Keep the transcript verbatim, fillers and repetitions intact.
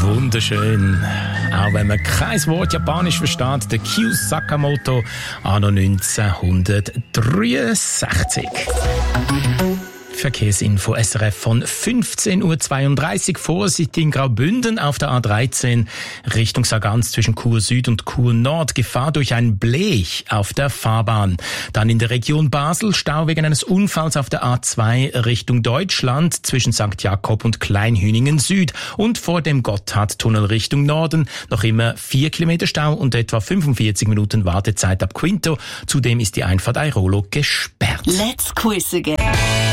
Wunderschön. Auch wenn man kein Wort Japanisch versteht, der Kyu Sakamoto, anno neunzehnhundertdreiundsechzig. Verkehrsinfo S R F von fünfzehn Uhr zweiunddreißig. Vorsicht in Graubünden auf der A dreizehn Richtung Sargans zwischen Chur Süd und Chur Nord. Gefahr durch ein Blech auf der Fahrbahn. Dann in der Region Basel Stau wegen eines Unfalls auf der A zwei Richtung Deutschland zwischen Sankt Jakob und Kleinhüningen Süd. Und vor dem Gotthardtunnel Richtung Norden noch immer vier Kilometer Stau und etwa fünfundvierzig Minuten Wartezeit ab Quinto. Zudem ist die Einfahrt Airolo gesperrt. Let's quiz again.